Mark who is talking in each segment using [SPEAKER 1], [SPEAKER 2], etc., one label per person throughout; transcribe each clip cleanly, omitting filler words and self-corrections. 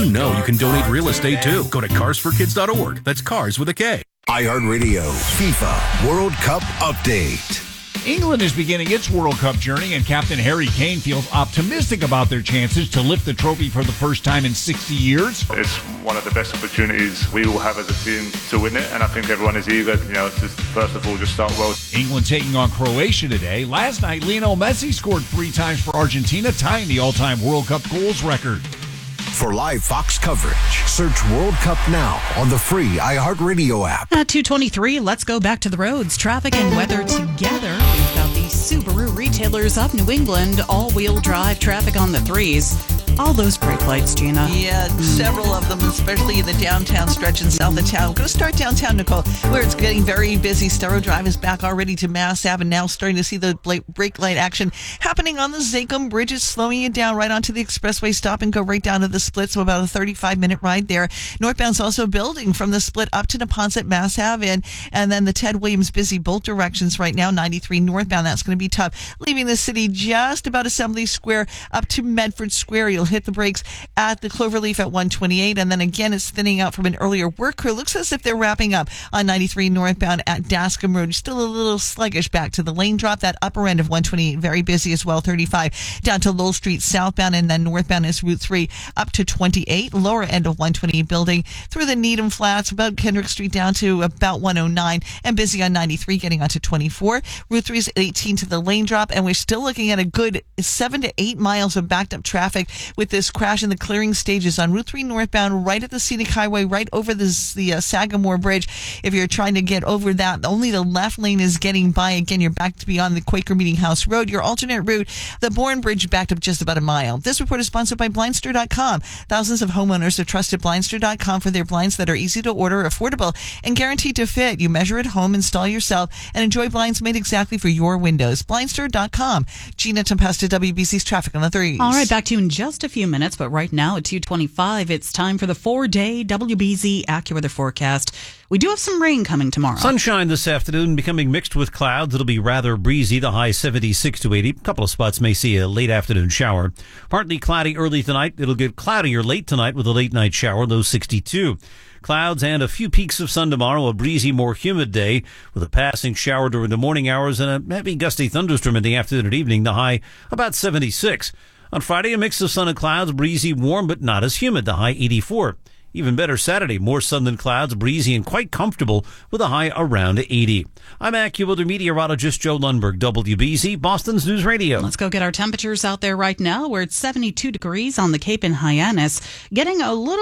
[SPEAKER 1] you know you can donate real estate too. Go to carsforkids.org. That's cars with a K.
[SPEAKER 2] iHeartRadio FIFA World Cup Update.
[SPEAKER 3] England is beginning its World Cup journey, and Captain Harry Kane feels optimistic about their chances to lift the trophy for the first time in 60 years.
[SPEAKER 4] It's one of the best opportunities we will have as a team to win it, and I think everyone is eager, to first of all just start well.
[SPEAKER 3] England taking on Croatia today. Last night, Lionel Messi scored 3 times for Argentina, tying the all-time World Cup goals record.
[SPEAKER 2] For live Fox coverage, search World Cup now on the free iHeartRadio app.
[SPEAKER 5] At 2:23, let's go back to the roads. Traffic and weather together. We've got the Subaru retailers up New England, all-wheel drive traffic on the 3s. All those brake lights, Gina.
[SPEAKER 6] Yeah, several of them, especially in the downtown stretch and south of town. We're going to start downtown, Nicole, where it's getting very busy. Starrow Drive is back already to Mass Ave, and now starting to see the brake light action happening on the Zachem Bridge. It's slowing you down right onto the expressway stop and go right down to the split, so about a 35-minute ride there. Northbound's also building from the split up to Neponset, Mass Ave, and then the Ted Williams busy both directions right now. 93 northbound, that's going to be tough. Leaving the city just about Assembly Square up to Medford Square. You'll hit the brakes at the Cloverleaf at 128, and then again it's thinning out from an earlier work crew. Looks as if they're wrapping up on 93 northbound at Dascom Road. Still a little sluggish back to the lane drop. That upper end of 128 very busy as well. 35 down to Lowell Street southbound, and then northbound is Route 3 up to 28. Lower end of 128 building through the Needham Flats about Kendrick Street down to about 109, and busy on 93 getting onto 24. Route 3 is 18 to the lane drop, and we're still looking at a good 7 to 8 miles of backed up traffic with this crash in the clearing stages on Route 3 northbound, right at the Scenic Highway, right over the Sagamore Bridge. If you're trying to get over that, only the left lane is getting by. Again, you're back to beyond the Quaker Meeting House Road. Your alternate route, the Bourne Bridge, backed up just about a mile. This report is sponsored by Blindster.com. Thousands of homeowners have trusted Blindster.com for their blinds that are easy to order, affordable, and guaranteed to fit. You measure at home, install yourself, and enjoy blinds made exactly for your windows. Blindster.com. Gina Tempesta, WBC's traffic on the 3s.
[SPEAKER 5] All right, back to you in just a few minutes, but right now at 2:25, it's time for the 4-day WBZ AccuWeather forecast. We do have some rain coming tomorrow.
[SPEAKER 7] Sunshine this afternoon, becoming mixed with clouds. It'll be rather breezy, the high 76 to 80. A couple of spots may see a late afternoon shower. Partly cloudy early tonight. It'll get cloudier late tonight with a late night shower, low 62. Clouds and a few peaks of sun tomorrow, a breezy, more humid day with a passing shower during the morning hours and a heavy gusty thunderstorm in the afternoon and evening, the high about 76. On Friday, a mix of sun and clouds, breezy, warm, but not as humid, the high 84. Even better Saturday, more sun than clouds, breezy and quite comfortable with a high around 80. I'm AccuWeather meteorologist Joe Lundberg, WBZ, Boston's News Radio.
[SPEAKER 5] Let's go get our temperatures out there right now. We're at 72 degrees on the Cape in Hyannis, getting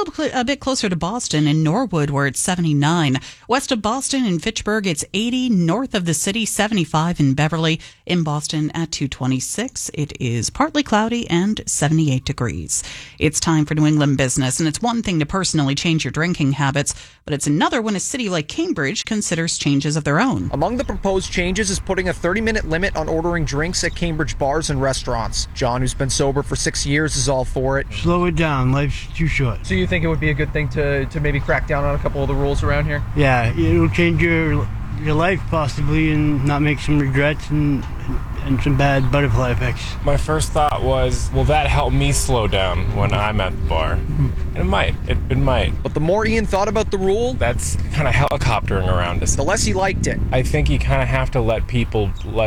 [SPEAKER 5] a bit closer to Boston in Norwood, where it's 79. West of Boston in Fitchburg, it's 80. North of the city, 75 in Beverly. In Boston at 226, it is partly cloudy and 78 degrees. It's time for New England business, and it's one thing to personally change your drinking habits, but it's another when a city like Cambridge considers changes of their own.
[SPEAKER 8] Among the proposed changes is putting a 30-minute limit on ordering drinks at Cambridge bars and restaurants. John, who's been sober for 6 years, is all for it.
[SPEAKER 9] Slow it down. Life's too short.
[SPEAKER 8] So you think it would be a good thing to maybe crack down on a couple of the rules around here?
[SPEAKER 9] Yeah, it'll change your life possibly and not make some regrets and some bad butterfly effects.
[SPEAKER 10] My first thought was, will that help me slow down when I'm at the bar? And it might. It might.
[SPEAKER 8] But the more Ian thought about the rule,
[SPEAKER 10] that's kind of helicoptering around us.
[SPEAKER 8] The less he liked it.
[SPEAKER 10] I think you kind of have to let people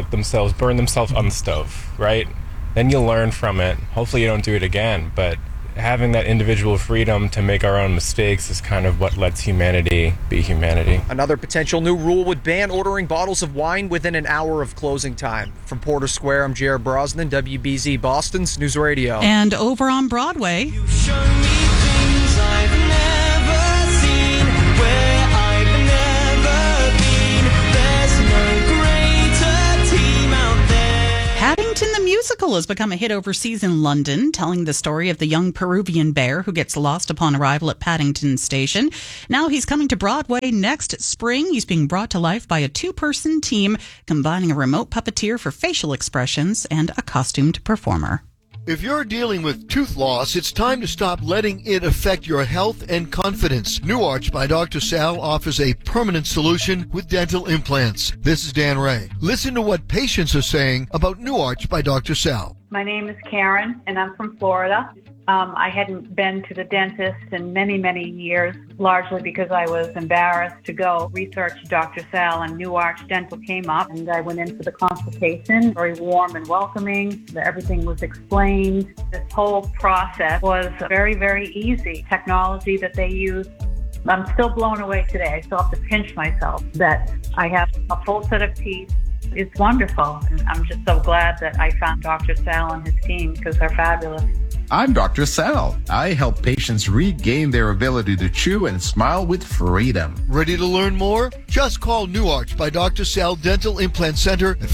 [SPEAKER 10] burn themselves on the stove, right? Then you'll learn from it. Hopefully you don't do it again, but having that individual freedom to make our own mistakes is kind of what lets humanity be humanity.
[SPEAKER 8] Another potential new rule would ban ordering bottles of wine within an hour of closing time. From Porter Square, I'm Jared Brosnan, WBZ Boston's News Radio.
[SPEAKER 5] And over on Broadway,
[SPEAKER 11] You've shown me things I've never seen, where I've never been. There's no greater team out there.
[SPEAKER 5] Paddington the Musical has become a hit overseas in London, telling the story of the young Peruvian bear who gets lost upon arrival at Paddington Station. Now he's coming to Broadway next spring. He's being brought to life by a 2-person team, combining a remote puppeteer for facial expressions and a costumed performer.
[SPEAKER 12] If you're dealing with tooth loss, it's time to stop letting it affect your health and confidence. New Arch by Dr. Sal offers a permanent solution with dental implants. This is Dan Ray. Listen to what patients are saying about New Arch by Dr. Sal.
[SPEAKER 13] My name is Karen, and I'm from Florida. I hadn't been to the dentist in many, many years, largely because I was embarrassed to go research Dr. Sal, and New Arch Dental came up, and I went in for the consultation, very warm and welcoming. Everything was explained. This whole process was very, very easy. Technology that they use, I'm still blown away today. I still have to pinch myself that I have a full set of teeth. It's wonderful. And I'm just so glad that I found Dr. Sal and his team because they're fabulous.
[SPEAKER 14] I'm Dr. Sal. I help patients regain their ability to chew and smile with freedom.
[SPEAKER 12] Ready to learn more? Just call New Arch by Dr. Sal Dental Implant Center at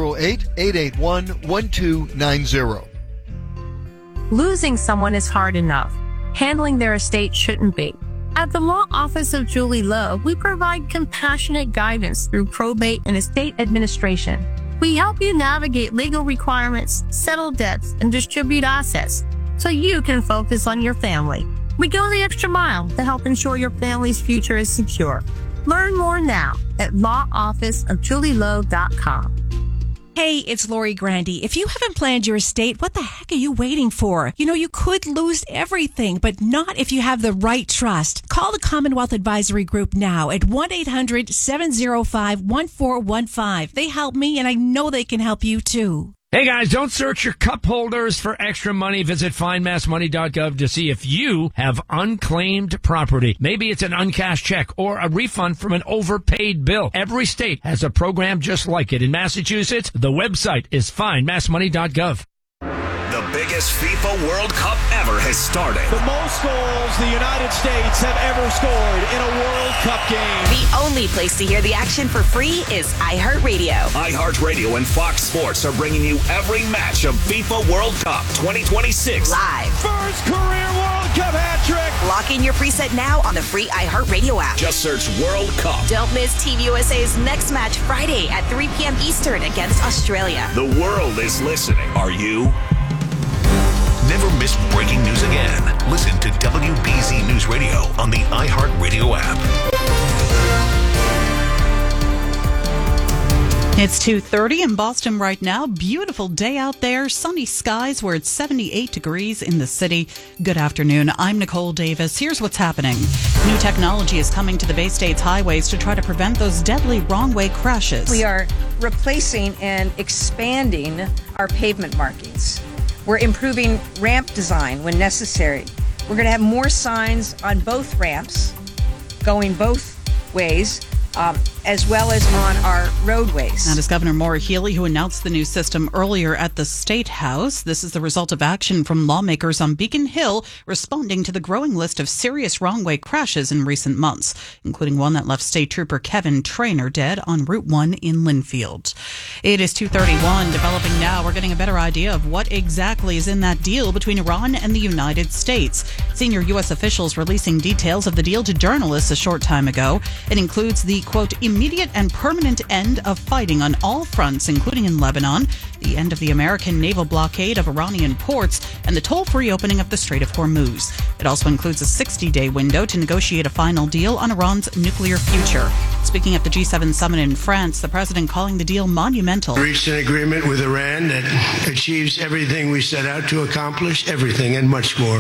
[SPEAKER 12] 508-881-1290.
[SPEAKER 15] Losing someone is hard enough. Handling their estate shouldn't be. At the Law Office of Julie Lowe, we provide compassionate guidance through probate and estate administration. We help you navigate legal requirements, settle debts, and distribute assets so you can focus on your family. We go the extra mile to help ensure your family's future is secure. Learn more now at lawofficeofjulielowe.com.
[SPEAKER 16] Hey, it's Lori Grandy. If you haven't planned your estate, what the heck are you waiting for? You know, you could lose everything, but not if you have the right trust. Call the Commonwealth Advisory Group now at 1-800-705-1415. They help me, and I know they can help you too.
[SPEAKER 17] Hey guys, don't search your cup holders for extra money. Visit findmassmoney.gov to see if you have unclaimed property. Maybe it's an uncashed check or a refund from an overpaid bill. Every state has a program just like it. In Massachusetts, the website is findmassmoney.gov.
[SPEAKER 18] The biggest FIFA World Cup ever has started.
[SPEAKER 19] The most goals the United States have ever scored in a World Cup game.
[SPEAKER 20] The only place to hear the action for free is iHeartRadio.
[SPEAKER 18] iHeartRadio and Fox Sports are bringing you every match of FIFA World Cup 2026.
[SPEAKER 20] Live.
[SPEAKER 19] First career World Cup hat trick.
[SPEAKER 20] Lock in your preset now on the free iHeartRadio app.
[SPEAKER 18] Just search World Cup.
[SPEAKER 20] Don't miss Team USA's next match Friday at 3 p.m. Eastern against Australia.
[SPEAKER 18] The world is listening. Are you? Never miss breaking news again. Listen to WBZ News Radio on the iHeartRadio app.
[SPEAKER 5] It's 2:30 in Boston right now. Beautiful day out there. Sunny skies. We're at 78 degrees in the city. Good afternoon. I'm Nicole Davis. Here's what's happening. New technology is coming to the Bay State's highways to try to prevent those deadly wrong-way crashes.
[SPEAKER 21] We are replacing and expanding our pavement markings. We're improving ramp design when necessary. We're going to have more signs on both ramps going both ways, as well as on our roadways.
[SPEAKER 5] That is Governor Maura Healey, who announced the new system earlier at the State House. This is the result of action from lawmakers on Beacon Hill, responding to the growing list of serious wrong-way crashes in recent months, including one that left State Trooper Kevin Trainer dead on Route 1 in Linfield. It is 2:31. Developing now, we're getting a better idea of what exactly is in that deal between Iran and the United States. Senior U.S. officials releasing details of the deal to journalists a short time ago. It includes the, quote, immediate and permanent end of fighting on all fronts, including in Lebanon, the end of the American naval blockade of Iranian ports, and the toll-free opening of the Strait of Hormuz. It also includes a 60-day window to negotiate a final deal on Iran's nuclear future. Speaking at the G7 summit in France, the president calling the deal monumental.
[SPEAKER 22] We reached an agreement with Iran that achieves everything we set out to accomplish, everything and much more.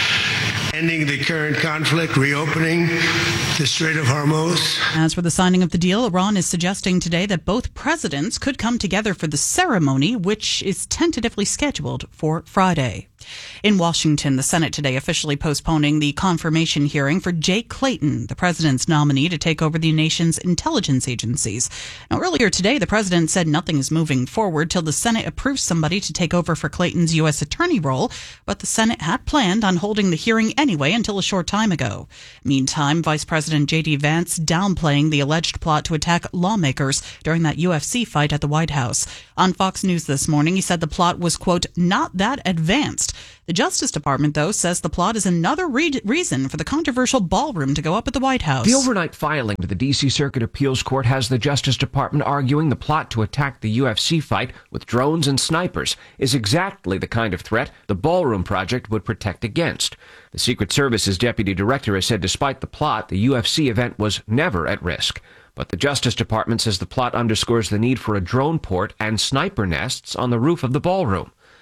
[SPEAKER 22] Ending the current conflict, reopening the Strait of Hormuz.
[SPEAKER 5] As for the signing of the deal, Iran is suggesting today that both presidents could come together for the ceremony, which is tentatively scheduled for Friday. In Washington, the Senate today officially postponing the confirmation hearing for Jay Clayton, the president's nominee to take over the nation's intelligence agencies. Now, earlier today, the president said nothing is moving forward till the Senate approves somebody to take over for Clayton's U.S. attorney role, but the Senate had planned on holding the hearing anyway until a short time ago. Meantime, Vice President J.D. Vance downplaying the alleged plot to attack lawmakers during that UFC fight at the White House. On Fox News this morning, he said the plot was, quote, not that advanced. The Justice Department, though, says the plot is another reason for the controversial ballroom to go up at the White House.
[SPEAKER 23] The overnight filing to the D.C. Circuit Appeals Court has the Justice Department arguing the plot to attack the UFC fight with drones and snipers is exactly the kind of threat the ballroom project would protect against. The Secret Service's deputy director has said despite the plot, the UFC event was never at risk. But the Justice Department says the plot underscores the need for a drone port and sniper nests on the roof of the ballroom.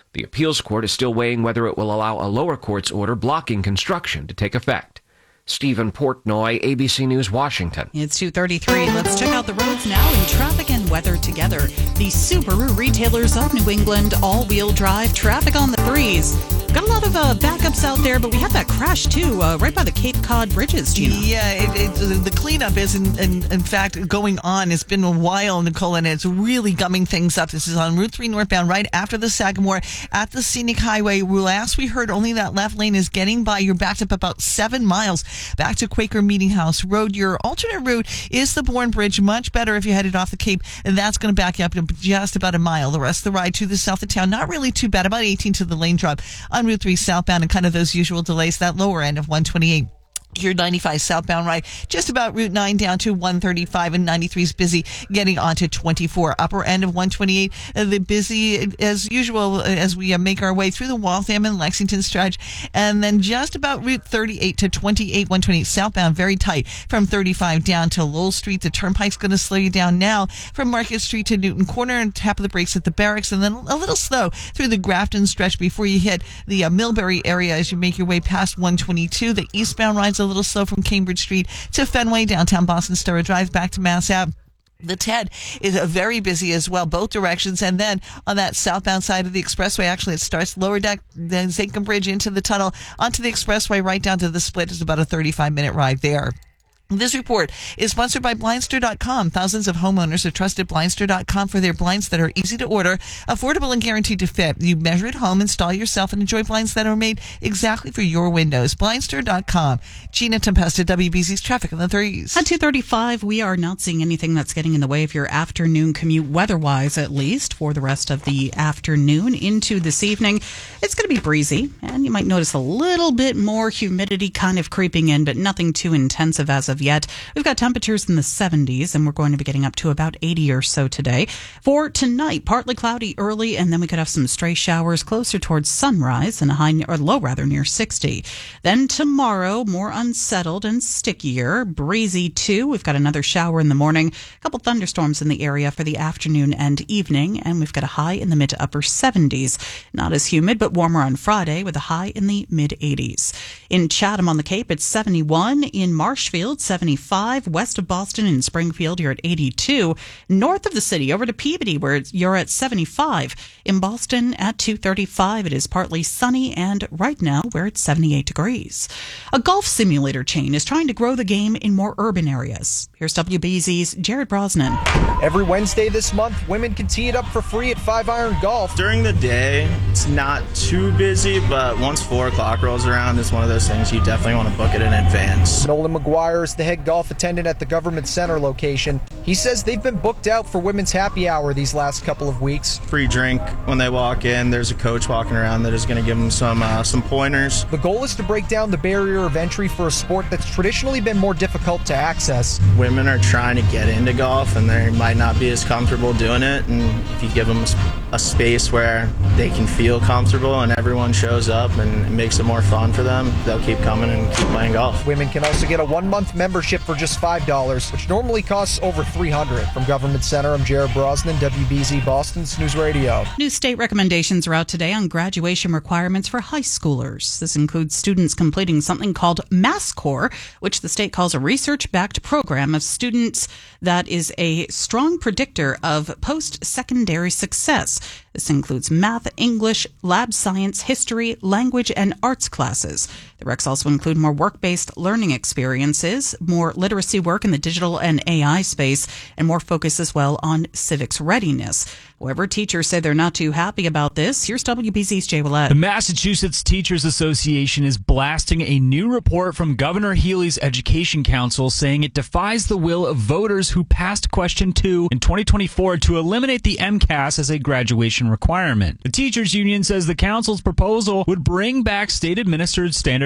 [SPEAKER 23] The appeals court is still weighing whether it will allow a lower court's order blocking construction to take effect. Stephen Portnoy, ABC News, Washington.
[SPEAKER 5] It's 2:33. Let's check out the roads now in traffic and weather together. The Subaru retailers of New England, all-wheel drive, traffic on the 3s. Got a lot of backups out there, but we had that crash, too, right by the Cape Cod bridges, Gina.
[SPEAKER 6] Yeah, the cleanup is, in fact, going on. It's been a while, Nicole, and it's really gumming things up. This is on Route 3 northbound, right after the Sagamore at the Scenic Highway. Last we heard, only that left lane is getting by. You're backed up about 7 miles back to Quaker Meeting House Road. Your alternate route is the Bourne Bridge. Much better if you headed off the Cape, and that's going to back you up to just about a mile. The rest of the ride to the south of town, not really too bad, about 18 to the lane drop on Route 3 southbound, and kind of those usual delays, that lower end of 128. Your 95 southbound ride, just about Route 9 down to 135, and 93 is busy getting onto 24. Upper end of 128, the busy as usual as we make our way through the Waltham and Lexington stretch. And then just about Route 38 to 28, 128 southbound, very tight from 35 down to Lowell Street. The turnpike's going to slow you down now from Market Street to Newton Corner, and tap of the brakes at the barracks, and then a little slow through the Grafton stretch before you hit the Millbury area as you make your way past 122. The eastbound ride's a little slow from Cambridge Street to Fenway, downtown Boston, Sturrow Drive, back to Mass Ave. The TED is very busy as well, both directions. And then on that southbound side of the expressway, actually it starts lower deck, then Zachem Bridge into the tunnel, onto the expressway, right down to the split. Is about a 35-minute ride there. This report is sponsored by Blindster.com. Thousands of homeowners have trusted Blindster.com for their blinds that are easy to order, affordable, and guaranteed to fit. You measure at home, install yourself, and enjoy blinds that are made exactly for your windows. Blindster.com. Gina Tempesta, WBZ's traffic on the 3s.
[SPEAKER 5] At 2:35, we are not seeing anything that's getting in the way of your afternoon commute, weather-wise at least, for the rest of the afternoon into this evening. It's going to be breezy, and you might notice a little bit more humidity kind of creeping in, but nothing too intensive as of yet. We've got temperatures in the 70s, and we're going to be getting up to about 80 or so today. For tonight, partly cloudy early, and then we could have some stray showers closer towards sunrise and a low near 60. Then tomorrow, more unsettled and stickier, breezy too. We've got another shower in the morning, a couple thunderstorms in the area for the afternoon and evening, and we've got a high in the mid to upper 70s. Not as humid, but warmer on Friday with a high in the mid 80s. In Chatham on the Cape, it's 71. In Marshfield, 75. West of Boston and Springfield, you're at 82. North of the city, over to Peabody, where you're at 75. In Boston at 2:35, it is partly sunny, and right now we're at 78 degrees. A golf simulator chain is trying to grow the game in more urban areas. Here's WBZ's Jared Brosnan.
[SPEAKER 8] Every Wednesday this month, women can tee it up for free at 5 Iron Golf.
[SPEAKER 1] During the day, it's not too busy, but once 4 o'clock rolls around, it's one of those things you definitely want to book it in advance.
[SPEAKER 8] Nolan McGuire is the head golf attendant at the Government Center location. He says they've been booked out for women's happy hour these last couple of weeks.
[SPEAKER 1] Free drink when they walk in. There's a coach walking around that is going to give them some pointers.
[SPEAKER 8] The goal is to break down the barrier of entry for a sport that's traditionally been more difficult to access.
[SPEAKER 1] Women are trying to get into golf, and they might not be as comfortable doing it. And if you give them a space where they can feel comfortable and everyone shows up and it makes it more fun for them, they'll keep coming and keep playing golf.
[SPEAKER 8] Women can also get a 1-month membership for just $5, which normally costs over $300. From Government Center, I'm Jared Brosnan, WBZ Boston's News Radio.
[SPEAKER 5] New state recommendations are out today on graduation requirements for high schoolers. This includes students completing something called MassCore, which the state calls a research-backed program of students that is a strong predictor of post-secondary success. This includes math, English, lab science, history, language, and arts classes. The recs also include more work-based learning experiences, more literacy work in the digital and AI space, and more focus as well on civics readiness. However, teachers say they're not too happy about this. Here's WBZ's Jay Willett.
[SPEAKER 3] The Massachusetts Teachers Association is blasting a new report from Governor Healey's Education Council saying it defies the will of voters who passed Question 2 in 2024 to eliminate the MCAS as a graduation requirement. The teachers union says the council's proposal would bring back state-administered standardized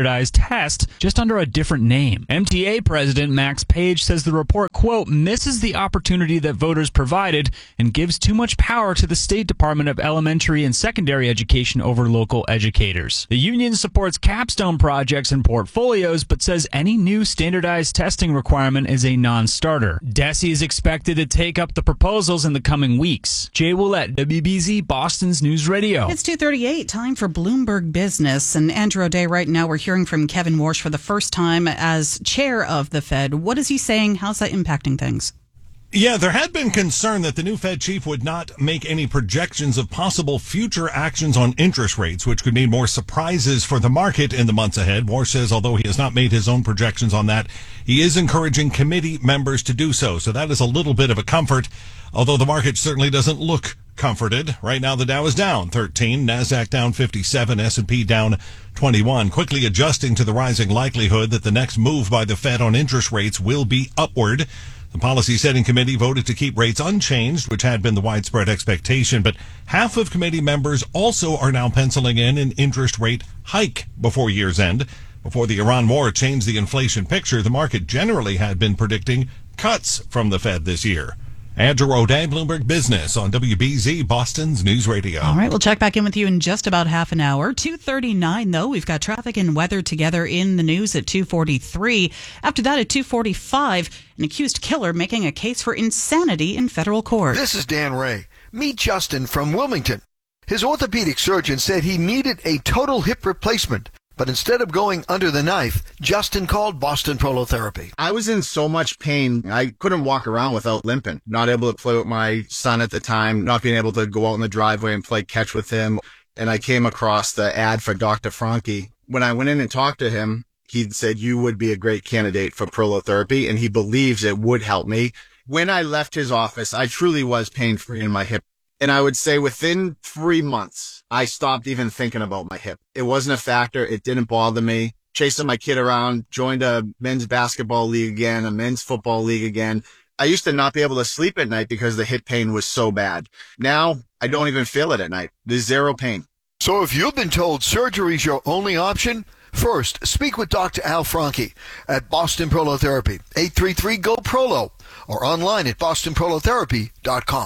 [SPEAKER 3] standardized test, just under a different name. MTA President Max Page says the report, quote, misses the opportunity that voters provided and gives too much power to the State Department of Elementary and Secondary Education over local educators. The union supports capstone projects and portfolios, but says any new standardized testing requirement is a non-starter. DESE is expected to take up the proposals in the coming weeks. Jay Willett, WBZ, Boston's News Radio.
[SPEAKER 5] It's 2:38, time for Bloomberg Business. And Andrew O'Day, right now we're hearing from Kevin Warsh for the first time as chair of the Fed. What is he saying? How's that impacting things?
[SPEAKER 2] Yeah, there had been concern that the new Fed chief would not make any projections of possible future actions on interest rates, which could mean more surprises for the market in the months ahead. Warsh says although he has not made his own projections on that, he is encouraging committee members to do so. So that is a little bit of a comfort, although the market certainly doesn't look comforted. Right now, the Dow is down 13, NASDAQ down 57, S&P down 21, quickly adjusting to the rising likelihood that the next move by the Fed on interest rates will be upward. The Policy Setting Committee voted to keep rates unchanged, which had been the widespread expectation, but half of committee members also are now penciling in an interest rate hike before year's end. Before the Iran war changed the inflation picture, the market generally had been predicting cuts from the Fed this year. Andrew O'Day, Bloomberg Business on WBZ, Boston's News Radio.
[SPEAKER 5] All right, we'll check back in with you in just about half an hour. 2:39, though. We've got traffic and weather together in the news at 2:43. After that, at 2:45, an accused killer making a case for insanity in federal court.
[SPEAKER 12] This is Dan Ray. Meet Justin from Wilmington. His orthopedic surgeon said he needed a total hip replacement. But instead of going under the knife, Justin called Boston Prolotherapy.
[SPEAKER 4] I was in so much pain, I couldn't walk around without limping. Not able to play with my son at the time, not being able to go out in the driveway and play catch with him. And I came across the ad for Dr. Franke. When I went in and talked to him, he said, you would be a great candidate for prolotherapy, and he believes it would help me. When I left his office, I truly was pain-free in my hip. And I would say within 3 months, I stopped even thinking about my hip. It wasn't a factor. It didn't bother me. Chasing my kid around, joined a men's basketball league again, a men's football league again. I used to not be able to sleep at night because the hip pain was so bad. Now, I don't even feel it at night. There's zero pain.
[SPEAKER 12] So if you've been told surgery is your only option, first, speak with Dr. Al Franke at Boston Prolotherapy, 833-GO-PROLO, or online at bostonprolotherapy.com.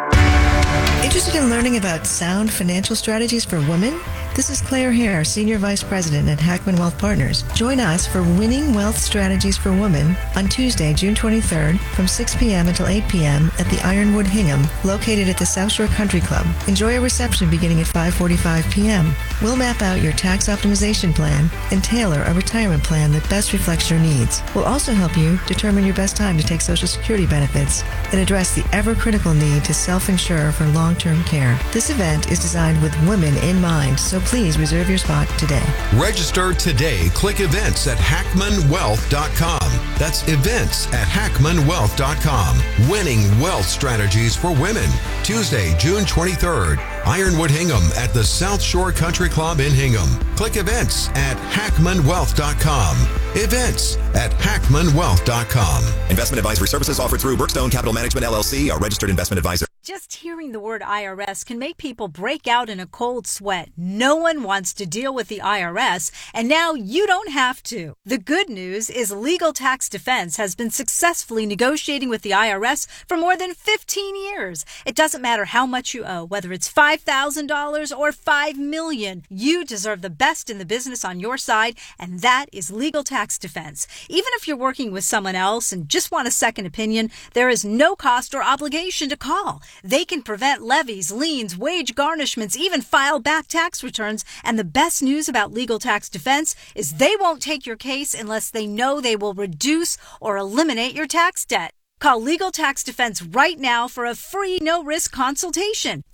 [SPEAKER 7] Interested in learning about sound financial strategies for women? This is Claire Hare, Senior Vice President at Hackman Wealth Partners. Join us for Winning Wealth Strategies for Women on Tuesday, June 23rd from 6 p.m. until 8 p.m. at the Ironwood Hingham, located at the South Shore Country Club. Enjoy a reception beginning at 5:45 p.m. We'll map out your tax optimization plan and tailor a retirement plan that best reflects your needs. We'll also help you determine your best time to take Social Security benefits and address the ever-critical need to self-insure for long-term care. This event is designed with women in mind, so please reserve your spot today.
[SPEAKER 24] Register today. Click events at hackmanwealth.com. That's events at hackmanwealth.com. Winning Wealth Strategies for Women. Tuesday, June 23rd. Ironwood Hingham at the South Shore Country Club in Hingham. Click events at hackmanwealth.com. Events at hackmanwealth.com.
[SPEAKER 25] Investment advisory services offered through Brookstone Capital Management, LLC, a registered investment advisor.
[SPEAKER 26] Just hearing the word IRS can make people break out in a cold sweat. No one wants to deal with the IRS, and now you don't have to. The good news is Legal Tax Defense has been successfully negotiating with the IRS for more than 15 years. It doesn't matter how much you owe, whether it's $5,000 or $5 million. You deserve the best in the business on your side, and that is Legal Tax Defense. Even if you're working with someone else and just want a second opinion, there is no cost or obligation to call. They can prevent levies, liens, wage garnishments, even file back tax returns. And the best news about Legal Tax Defense is they won't take your case unless they know they will reduce or eliminate your tax debt. Call Legal Tax Defense right now for a free no-risk consultation.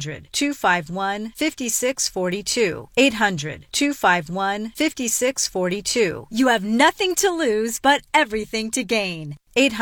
[SPEAKER 26] 800-251-5642. 800-251-5642. You have nothing to lose but everything to gain.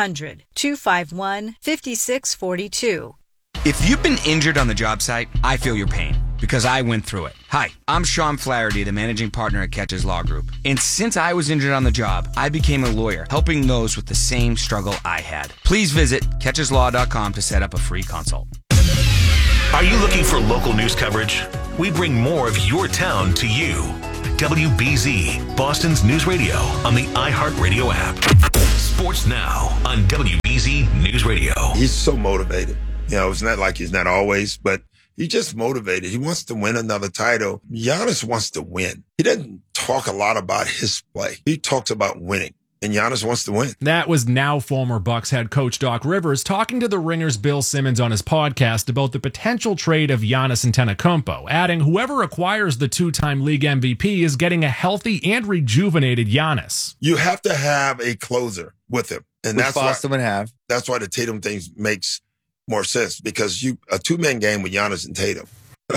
[SPEAKER 26] 800-251-5642.
[SPEAKER 27] If you've been injured on the job site, I feel your pain because I went through it. Hi, I'm Sean Flaherty, the managing partner at Catches Law Group. And since I was injured on the job, I became a lawyer, helping those with the same struggle I had. Please visit catcheslaw.com to set up a free consult.
[SPEAKER 18] Are you looking for local news coverage? We bring more of your town to you. WBZ, Boston's News Radio on the iHeartRadio app. Sports Now on WBZ News Radio.
[SPEAKER 9] He's so motivated. You know, it's not like he's not always, but he's just motivated. He wants to win another title. Giannis wants to win. He doesn't talk a lot about his play. He talks about winning. And Giannis wants to win.
[SPEAKER 10] That was now former Bucks head coach Doc Rivers talking to the Ringer's Bill Simmons on his podcast about the potential trade of Giannis Antetokounmpo, adding whoever acquires the two-time league MVP is getting a healthy and rejuvenated Giannis.
[SPEAKER 9] You have to have a closer with him. And
[SPEAKER 11] Which Boston would have.
[SPEAKER 9] That's why the Tatum thing makes more sense, because a two-man game with Giannis and Tatum.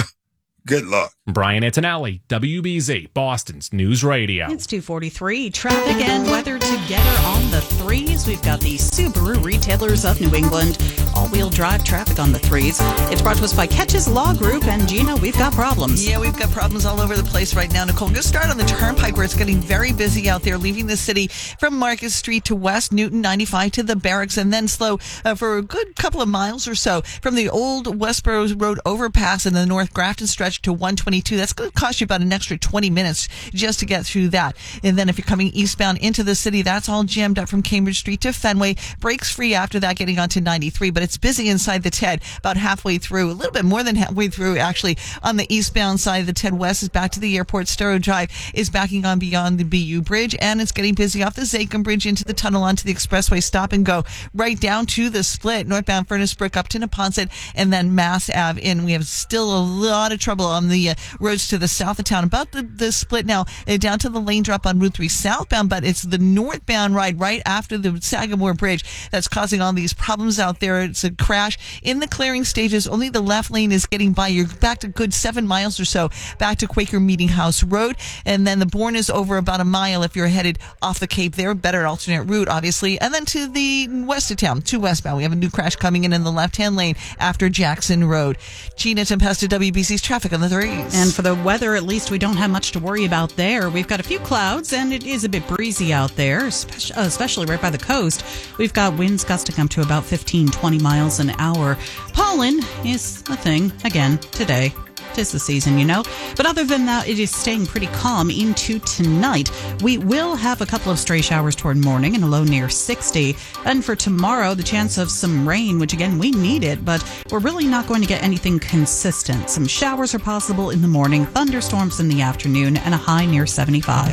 [SPEAKER 9] Good luck.
[SPEAKER 10] Brian Antonelli, WBZ, Boston's News Radio.
[SPEAKER 5] It's 2:43. Traffic and weather together on the threes. We've got the Subaru Retailers of New England. All-wheel drive traffic on the threes. It's brought to us by Ketch's Law Group. And Gina, we've got problems.
[SPEAKER 6] Yeah, we've got problems all over the place right now, Nicole. I'm going to start on the Turnpike, where it's getting very busy out there, leaving the city from Market Street to West Newton 95 to the Barracks, and then slow for a good couple of miles or so from the old Westboro Road overpass in the North Grafton stretch to 122. That's going to cost you about an extra 20 minutes just to get through that. And then if you're coming eastbound into the city, that's all jammed up from Cambridge Street to Fenway. Brakes free after that, getting onto 93. But it's busy inside the TED, about halfway through, a little bit more than halfway through, actually. On the eastbound side, the TED West is back to the airport. Storrow Drive is backing on beyond the BU Bridge, and it's getting busy off the Zakim Bridge into the tunnel onto the expressway. Stop and go right down to the split, northbound Furnace Brook up to Neponset, and then Mass Ave in. We have still a lot of trouble on the roads to the south of town. About the split now, down to the lane drop on Route 3 southbound, but it's the northbound ride right after the Sagamore Bridge that's causing all these problems out there. It's a crash in the clearing stages. Only the left lane is getting by. You're back to good 7 miles or so back to Quaker Meeting House Road, and then the Bourne is over about a mile if you're headed off the Cape there. Better alternate route, obviously. And then to the west of town, to westbound, we have a new crash coming in the left-hand lane after Jackson Road. Gina Tempesta, WBC's traffic on the threes.
[SPEAKER 5] And for the weather, at least we don't have much to worry about there. We've got a few clouds, and it is a bit breezy out there, especially right by the coast. We've got winds gusting up to about 15-20 miles an hour. Pollen is a thing again today. 'Tis the season, you know. But other than that, it is staying pretty calm into tonight. We will have a couple of stray showers toward morning and a low near 60. And for tomorrow, the chance of some rain, which again, we need it, but we're really not going to get anything consistent. Some showers are possible in the morning, thunderstorms in the afternoon, and a high near 75.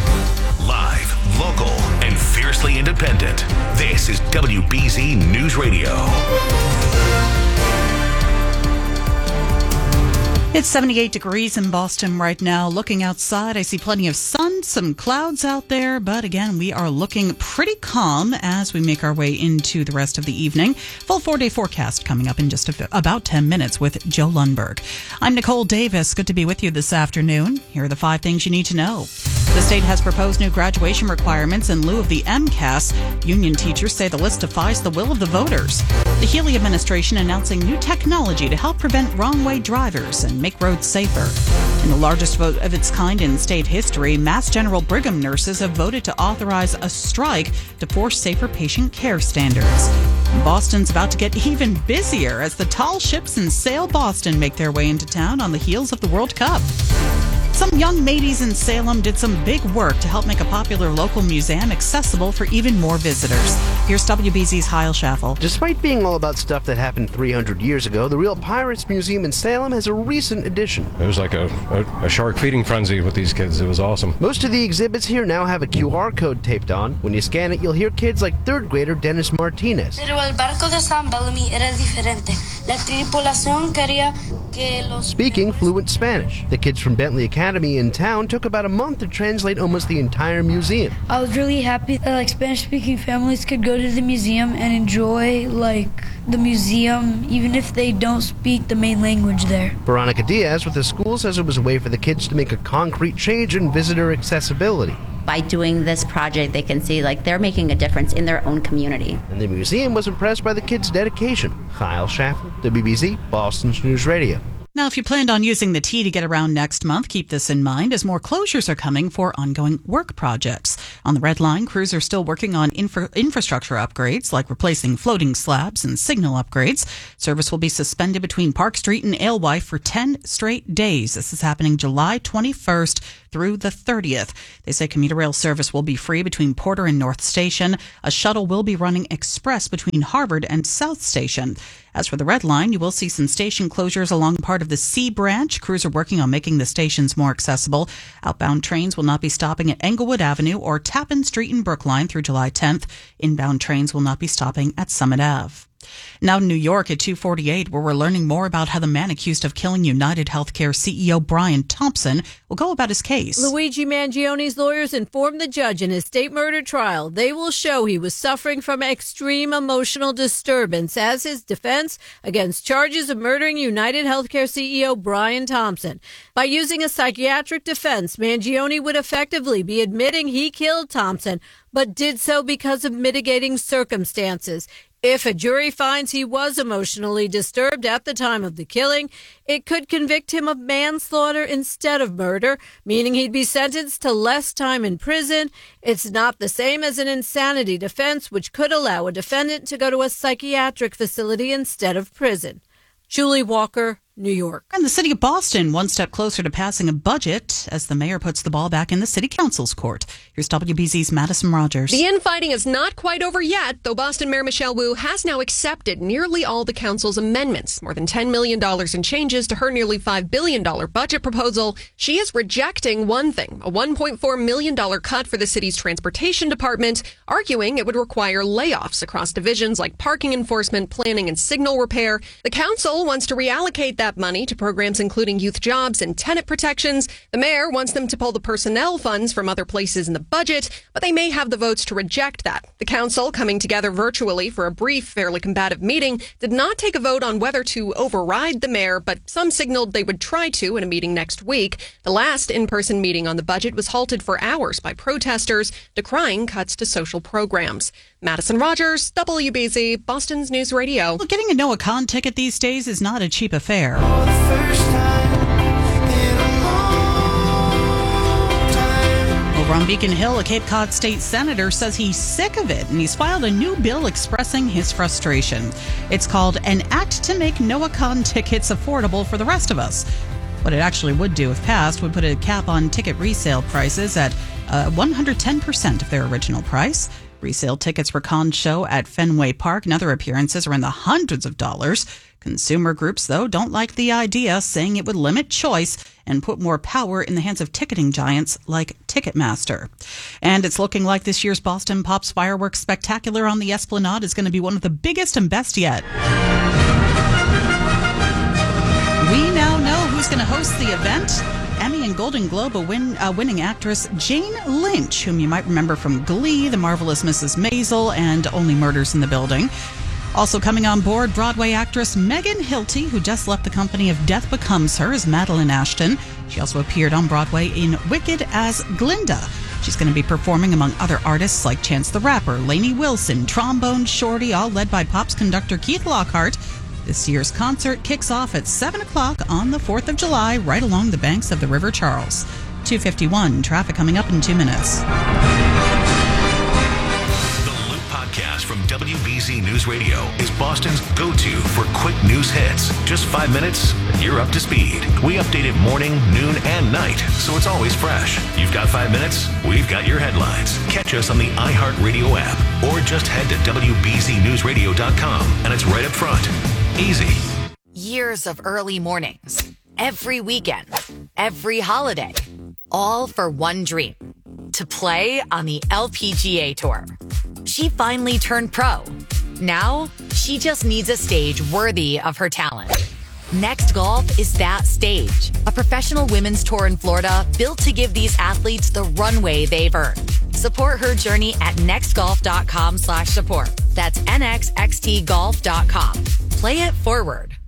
[SPEAKER 18] Live, local, and fiercely independent. This is WBZ News Radio.
[SPEAKER 5] It's 78 degrees in Boston right now. Looking outside, I see plenty of sun, some clouds out there, but again, we are looking pretty calm as we make our way into the rest of the evening. Full 4-day forecast coming up in just about 10 minutes with Joe Lundberg. I'm Nicole Davis. Good to be with you this afternoon. Here are the 5 things you need to know. The state has proposed new graduation requirements in lieu of the MCAS. Union teachers say the list defies the will of the voters. The Healy administration announcing new technology to help prevent wrong-way drivers and make roads safer. In the largest vote of its kind in state history, Mass General Brigham nurses have voted to authorize a strike to force safer patient care standards. Boston's about to get even busier as the tall ships in Sail Boston make their way into town on the heels of the World Cup. Some young mateys in Salem did some big work to help make a popular local museum accessible for even more visitors. Here's WBZ's Heil Schaffel.
[SPEAKER 13] Despite being all about stuff that happened 300 years ago, the Real Pirates Museum in Salem has a recent addition.
[SPEAKER 14] It was like a shark feeding frenzy with these kids. It was awesome.
[SPEAKER 13] Most of the exhibits here now have a QR code taped on. When you scan it, you'll hear kids like 3rd grader Dennis Martinez.
[SPEAKER 15] Pero el barco de San Bellamy era diferente. La tripulación quería que los...
[SPEAKER 13] Speaking fluent Spanish. The kids from Bentley Academy in town took about a month to translate almost the entire museum.
[SPEAKER 15] I was really happy that Spanish-speaking families could go to the museum and enjoy the museum even if they don't speak the main language there.
[SPEAKER 13] Veronica Diaz with the school says it was a way for the kids to make a concrete change in visitor accessibility.
[SPEAKER 16] By doing this project, they can see they're making a difference in their own community.
[SPEAKER 13] And the museum was impressed by the kids' dedication. Kyle Schaffel, WBZ, Boston's News Radio.
[SPEAKER 5] Now, if you planned on using the T to get around next month, keep this in mind as more closures are coming for ongoing work projects. On the Red Line, crews are still working on infrastructure upgrades like replacing floating slabs and signal upgrades. Service will be suspended between Park Street and Alewife for 10 straight days. This is happening July 21st through the 30th. They say commuter rail service will be free between Porter and North Station. A shuttle will be running express between Harvard and South Station. As for the Red Line, you will see some station closures along part of the C branch. Crews are working on making the stations more accessible. Outbound trains will not be stopping at Englewood Avenue or Tappan Street in Brookline through July 10th. Inbound trains will not be stopping at Summit Ave. Now in New York at 2:48, where we're learning more about how the man accused of killing United Healthcare CEO Brian Thompson will go about his case.
[SPEAKER 11] Luigi Mangione's lawyers informed the judge in his state murder trial they will show he was suffering from extreme emotional disturbance as his defense against charges of murdering United Healthcare CEO Brian Thompson. By using a psychiatric defense, Mangione would effectively be admitting he killed Thompson, but did so because of mitigating circumstances. If a jury finds he was emotionally disturbed at the time of the killing, it could convict him of manslaughter instead of murder, meaning he'd be sentenced to less time in prison. It's not the same as an insanity defense, which could allow a defendant to go to a psychiatric facility instead of prison. Julie Walker, New York.
[SPEAKER 5] And the city of Boston, one step closer to passing a budget as the mayor puts the ball back in the city council's court. Here's WBZ's Madison Rogers.
[SPEAKER 17] The infighting is not quite over yet, though Boston Mayor Michelle Wu has now accepted nearly all the council's amendments, more than $10 million in changes to her nearly $5 billion budget proposal. She is rejecting one thing, a $1.4 million cut for the city's transportation department, arguing it would require layoffs across divisions like parking enforcement, planning, and signal repair. The council wants to reallocate that money to programs including youth jobs and tenant protections. The mayor wants them to pull the personnel funds from other places in the budget, but they may have the votes to reject that. The council, coming together virtually for a brief, fairly combative meeting, did not take a vote on whether to override the mayor, but some signaled they would try to in a meeting next week. The last in-person meeting on the budget was halted for hours by protesters decrying cuts to social programs. Madison Rogers, WBZ, Boston's News Radio.
[SPEAKER 5] Well, getting a Noah Kahn ticket these days is not a cheap affair. Over on Beacon Hill, a Cape Cod state senator says he's sick of it, and he's filed a new bill expressing his frustration. It's called An Act to Make Noah Kahn Tickets Affordable for the Rest of Us. What it actually would do, if passed, would put a cap on ticket resale prices at 110% of their original price. Resale tickets for Kahn's show at Fenway Park and other appearances are in the hundreds of dollars. Consumer groups, though, don't like the idea, saying it would limit choice and put more power in the hands of ticketing giants like Ticketmaster. And it's looking like this year's Boston Pops Fireworks Spectacular on the Esplanade is going to be one of the biggest and best yet. We now know who's going to host the event. Emmy and Golden Globe winning actress Jane Lynch, whom you might remember from Glee, The Marvelous Mrs. Maisel, and Only Murders in the Building. Also coming on board, Broadway actress Megan Hilty, who just left the company of Death Becomes Her as Madeline Ashton. She also appeared on Broadway in Wicked as Glinda. She's going to be performing among other artists like Chance the Rapper, Lainey Wilson, Trombone Shorty, all led by Pops conductor Keith Lockhart. This year's concert kicks off at 7 o'clock on the 4th of July, right along the banks of the River Charles. 2:51, traffic coming up in 2 minutes.
[SPEAKER 18] The Loop Podcast from WBZ News Radio is Boston's go-to for quick news hits. Just 5 minutes, and you're up to speed. We update it morning, noon, and night, so it's always fresh. You've got 5 minutes, we've got your headlines. Catch us on the iHeartRadio app, or just head to WBZNewsRadio.com, and it's right up front. Easy.
[SPEAKER 19] Years of early mornings, every weekend, every holiday, all for one dream, to play on the LPGA Tour. She finally turned pro. Now, she just needs a stage worthy of her talent. Next Golf is that stage, a professional women's tour in Florida built to give these athletes the runway they've earned. Support her journey at nextgolf.com/support. That's nxxtgolf.com. Play it forward.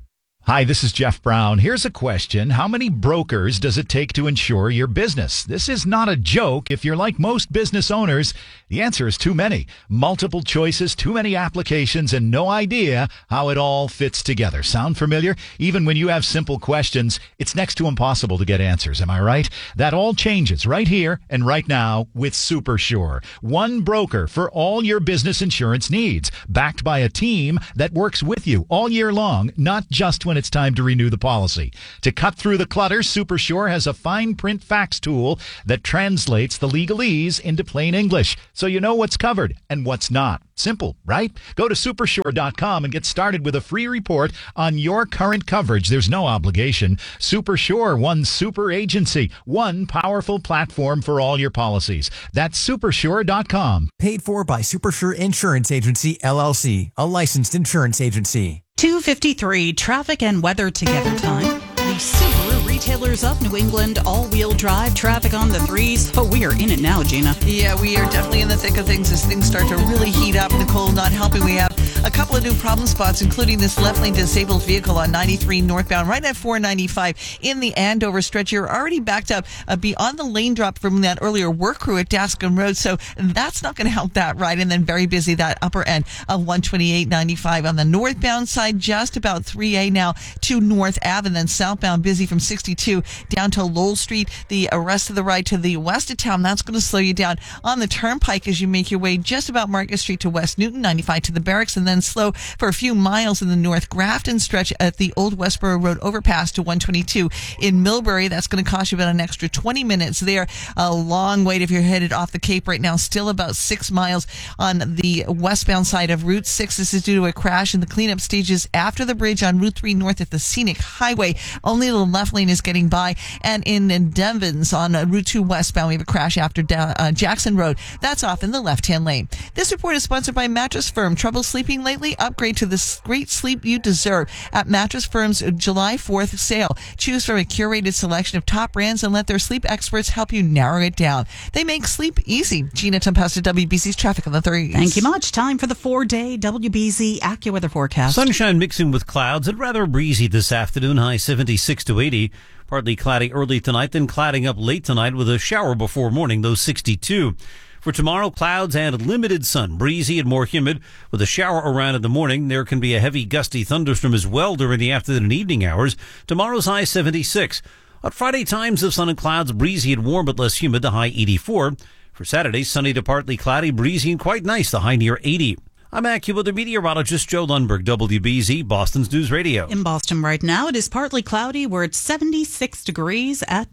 [SPEAKER 1] Hi, this is Jeff Brown. Here's a question. How many brokers does it take to insure your business? This is not a joke. If you're like most business owners, the answer is too many. Multiple choices, too many applications, and no idea how it all fits together. Sound familiar? Even when you have simple questions, it's next to impossible to get answers. Am I right? That all changes right here and right now with SuperSure. One broker for all your business insurance needs, backed by a team that works with you all year long, not just when it's time to renew the policy. To cut through the clutter, SuperSure has a fine print fax tool that translates the legalese into plain English, so you know what's covered and what's not. Simple, right? Go to supersure.com and get started with a free report on your current coverage. There's no obligation. SuperSure, one super agency, one powerful platform for all your policies. That's supersure.com.
[SPEAKER 3] Paid for by SuperSure Insurance Agency, LLC, a licensed insurance agency.
[SPEAKER 5] 2:53 traffic and weather together time. The Subaru retailers of New England, all-wheel drive traffic on the threes. Oh, we are in it now, Gina.
[SPEAKER 6] Yeah, we are definitely in the thick of things as things start to really heat up. Nicole, not helping. We have a couple of new problem spots, including this left lane disabled vehicle on 93 northbound, right at 495 in the Andover stretch. You're already backed up beyond the lane drop from that earlier work crew at Dascombe Road, so that's not going to help that ride. And then very busy that upper end of 128.95 on the northbound side, just about 3A now to North Ave, and then southbound busy from 62 down to Lowell Street. The rest of the ride to the west of town, that's going to slow you down on the turnpike as you make your way just about Market Street to West Newton, 95 to the barracks, and then slow for a few miles in the North Grafton stretch at the Old Westboro Road overpass to 122 in Millbury. That's going to cost you about an extra 20 minutes there. A long wait if you're headed off the Cape right now. Still about 6 miles on the westbound side of Route 6. This is due to a crash in the cleanup stages after the bridge on Route 3 North at the Scenic Highway. Only the left lane is getting by. And in Devons on Route 2 westbound, we have a crash after Jackson Road. That's off in the left-hand lane. This report is sponsored by Mattress Firm. Trouble sleeping lately? Upgrade to the great sleep you deserve at Mattress Firm's July 4th sale. Choose from a curated selection of top brands and let their sleep experts help you narrow it down. They make sleep easy. Gina Tempesta, WBZ's traffic on the 3s.
[SPEAKER 5] Thank you much. Time for the 4-day WBZ AccuWeather forecast.
[SPEAKER 8] Sunshine mixing with clouds and rather breezy this afternoon. High 76 to 80. Partly cloudy early tonight, then clouding up late tonight with a shower before morning, though 62. For tomorrow, clouds and limited sun, breezy and more humid with a shower around in the morning. There can be a heavy gusty thunderstorm as well during the afternoon and evening hours. Tomorrow's high 76. On Friday, times of sun and clouds, breezy and warm but less humid, the high 84. For Saturday, sunny to partly cloudy, breezy and quite nice, the high near 80. I'm AccuWeather meteorologist Joe Lundberg, WBZ, Boston's News Radio.
[SPEAKER 5] In Boston right now, it is partly cloudy. We're at 76 degrees at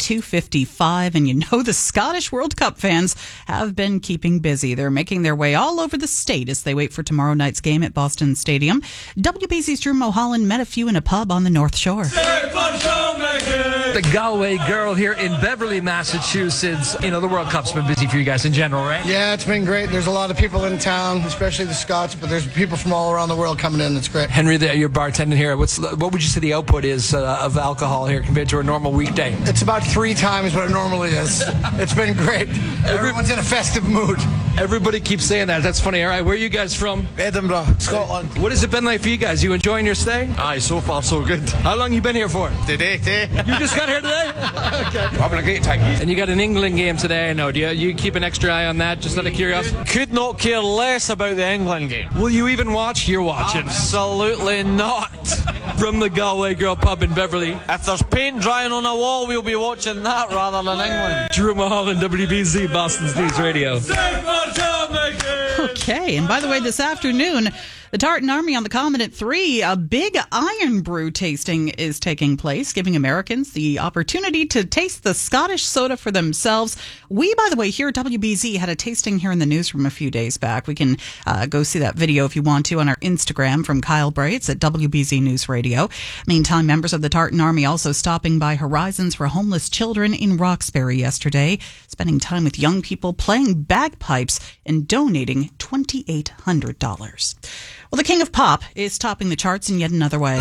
[SPEAKER 5] 2:55. And you know the Scottish World Cup fans have been keeping busy. They're making their way all over the state as they wait for tomorrow night's game at Boston Stadium. WBZ's Drew Mulholland met a few in a pub on the North Shore.
[SPEAKER 20] The Galway girl here in Beverly, Massachusetts. You know, the World Cup's been busy for you guys in general, right?
[SPEAKER 21] Yeah, it's been great. There's a lot of people in town, especially the Scots, but there's people from all around the world coming in. It's great.
[SPEAKER 20] Henry, you're bartending here. What would you say the output is of alcohol here compared to a normal weekday?
[SPEAKER 21] It's about 3 times what it normally is. It's been great. Everyone's in a festive mood.
[SPEAKER 20] Everybody keeps saying that. That's funny. All right, where are you guys from?
[SPEAKER 21] Edinburgh, Scotland.
[SPEAKER 20] What has it been like for you guys? You enjoying your stay?
[SPEAKER 21] Aye, so far so good.
[SPEAKER 20] How long you been here for?
[SPEAKER 21] Today.
[SPEAKER 20] You just got here today? Okay.
[SPEAKER 21] Having a great time.
[SPEAKER 20] And you got an England game today, I know. Do you keep an extra eye on that, just out of curiosity?
[SPEAKER 21] Could not care less about the England game.
[SPEAKER 20] Will you even watch? You're watching.
[SPEAKER 21] Absolutely not.
[SPEAKER 20] From the Galway Girl Pub in Beverly.
[SPEAKER 21] If there's paint drying on a wall, we'll be watching that rather than England.
[SPEAKER 20] Drew Mulholland, WBZ, Boston's News Radio.
[SPEAKER 5] Okay, and by the way, this afternoon, the Tartan Army on the Common at 3, a big Iron Brew tasting is taking place, giving Americans the opportunity to taste the Scottish soda for themselves. We, by the way, here at WBZ had a tasting here in the newsroom a few days back. We can go see that video if you want to on our Instagram from Kyle Bray. It's at WBZ News Radio. Meantime, members of the Tartan Army also stopping by Horizons for Homeless Children in Roxbury yesterday, spending time with young people, playing bagpipes, and donating $2,800. Well, the King of Pop is topping the charts in yet another way.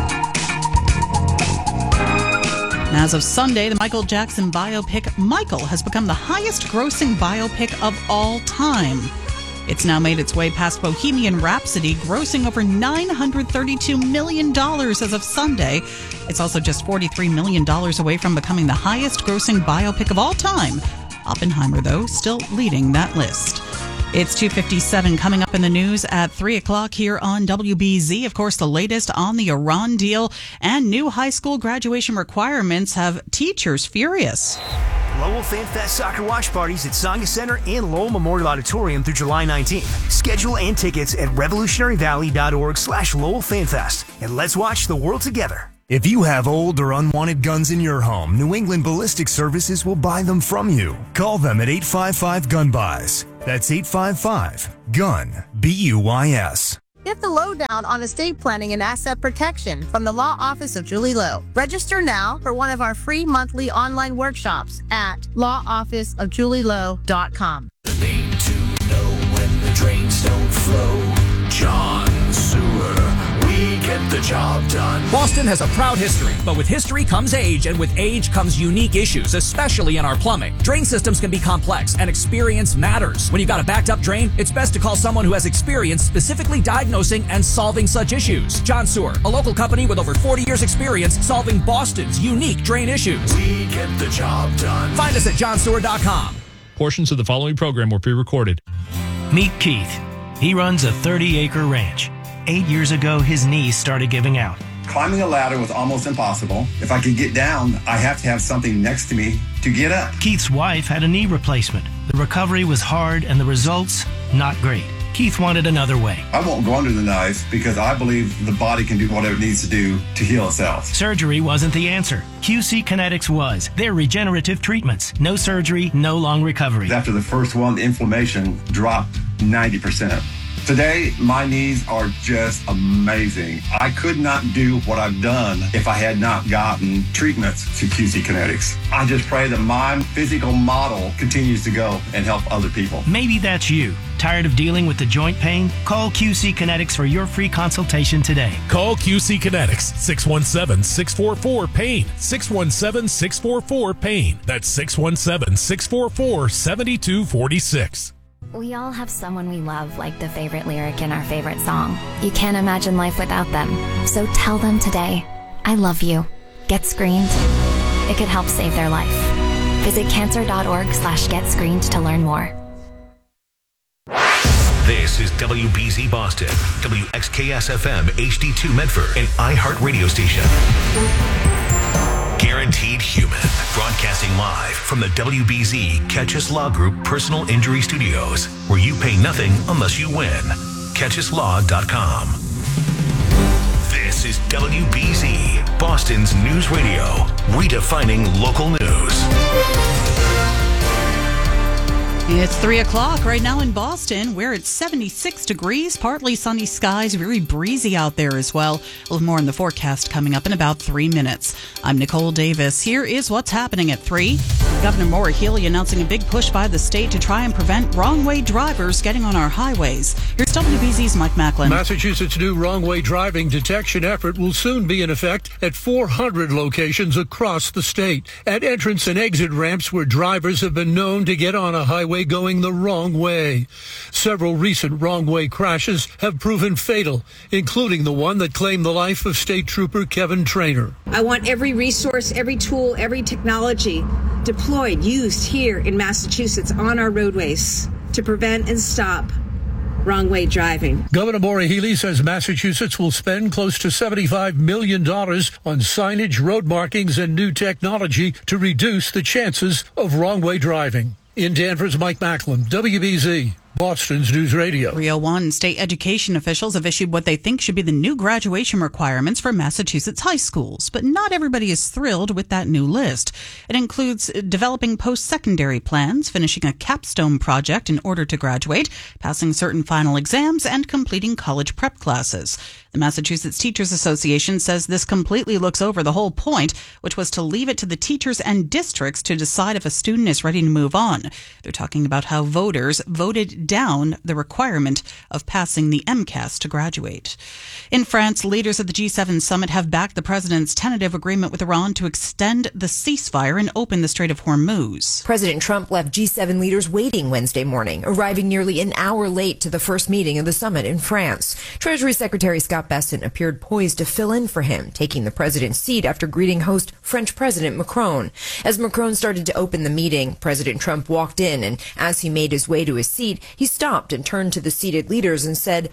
[SPEAKER 5] And as of Sunday, the Michael Jackson biopic Michael has become the highest grossing biopic of all time. It's now made its way past Bohemian Rhapsody, grossing over $932 million as of Sunday. It's also just $43 million away from becoming the highest-grossing biopic of all time. Oppenheimer, though, still leading that list. It's 2:57 coming up in the news at 3 o'clock here on WBZ. Of course, the latest on the Iran deal and new high school graduation requirements have teachers furious.
[SPEAKER 2] Lowell Fan Fest soccer watch parties at Saga Center and Lowell Memorial Auditorium through July 19th. Schedule and tickets at revolutionaryvalley.org/Lowell Fan Fest. And let's watch the world together.
[SPEAKER 4] If you have old or unwanted guns in your home, New England Ballistic Services will buy them from you. Call them at 855-GUN-BUYS. That's 855-GUN-BUYS.
[SPEAKER 7] Get the lowdown on estate planning and asset protection from the Law Office of Julie Lowe. Register now for one of our free monthly online workshops at lawofficeofjulielowe.com.
[SPEAKER 12] The name to know when the drains don't flow. John Sewer. We get the job done.
[SPEAKER 22] Boston has a proud history, but with history comes age, and with age comes unique issues, especially in our plumbing. Drain systems can be complex, and experience matters. When you've got a backed-up drain, it's best to call someone who has experience specifically diagnosing and solving such issues. John Sewer, a local company with over 40 years' experience solving Boston's unique drain issues.
[SPEAKER 12] We get the job done.
[SPEAKER 22] Find us at johnsewer.com.
[SPEAKER 23] Portions of the following program were pre-recorded.
[SPEAKER 24] Meet Keith. He runs a 30-acre ranch. 8 years ago, his knees started giving out.
[SPEAKER 28] Climbing a ladder was almost impossible. If I could get down, I have to have something next to me to get up.
[SPEAKER 24] Keith's wife had a knee replacement. The recovery was hard and the results, not great. Keith wanted another way.
[SPEAKER 28] I won't go under the knife because I believe the body can do whatever it needs to do to heal itself.
[SPEAKER 24] Surgery wasn't the answer. QC Kinetics was. They're regenerative treatments. No surgery, no long recovery.
[SPEAKER 28] After the first one, the inflammation dropped 90%. Today, my knees are just amazing. I could not do what I've done if I had not gotten treatments to QC Kinetics. I just pray that my physical model continues to go and help other people.
[SPEAKER 24] Maybe that's you. Tired of dealing with the joint pain? Call QC Kinetics for your free consultation today.
[SPEAKER 29] Call QC Kinetics, 617-644-PAIN, 617-644-PAIN. That's 617-644-7246.
[SPEAKER 30] We all have someone we love, like the favorite lyric in our favorite song. You can't imagine life without them. So tell them today, I love you. Get screened. It could help save their life. Visit cancer.org/getscreened to learn more.
[SPEAKER 18] This is WBZ Boston, WXKS-FM HD2 Medford, an iHeart radio station. Guaranteed Human, broadcasting live from the WBZ Catchus Law Group Personal Injury Studios, where you pay nothing unless you win. CatchusLaw.com. This is WBZ, Boston's news radio, redefining local news.
[SPEAKER 5] It's 3 o'clock right now in Boston, where it's 76 degrees, partly sunny skies, very breezy out there as well. We'll have more in the forecast coming up in about 3 minutes. I'm Nicole Davis. Here is what's happening at 3. Governor Maura Healey announcing a big push by the state to try and prevent wrong-way drivers getting on our highways. Here's WBZ's Mike Macklin.
[SPEAKER 31] Massachusetts' new wrong-way driving detection effort will soon be in effect at 400 locations across the state. At entrance and exit ramps where drivers have been known to get on a highway going the wrong way. Several recent wrong-way crashes have proven fatal, including the one that claimed the life of State Trooper Kevin Trainer.
[SPEAKER 32] I want every resource, every tool, every technology deployed, used here in Massachusetts on our roadways to prevent and stop wrong-way driving.
[SPEAKER 31] Governor Maura Healey says Massachusetts will spend close to $75 million on signage, road markings, and new technology to reduce the chances of wrong-way driving. In Danvers, Mike Macklin, WBZ, Boston's News Radio.
[SPEAKER 5] 301 state education officials have issued what they think should be the new graduation requirements for Massachusetts high schools, but not everybody is thrilled with that new list. It includes developing post-secondary plans, finishing a capstone project in order to graduate, passing certain final exams, and completing college prep classes. The Massachusetts Teachers Association says this completely looks over the whole point, which was to leave it to the teachers and districts to decide if a student is ready to move on. They're talking about how voters voted down the requirement of passing the MCAS to graduate. In France, leaders of the G7 summit have backed the president's tentative agreement with Iran to extend the ceasefire and open the Strait of Hormuz.
[SPEAKER 9] President Trump left G7 leaders waiting Wednesday morning, arriving nearly an hour late to the first meeting of the summit in France. Treasury Secretary Scott Bessent appeared poised to fill in for him, taking the president's seat after greeting host French President Macron. As Macron started to open the meeting, President Trump walked in, and as he made his way to his seat, he stopped and turned to the seated leaders and said,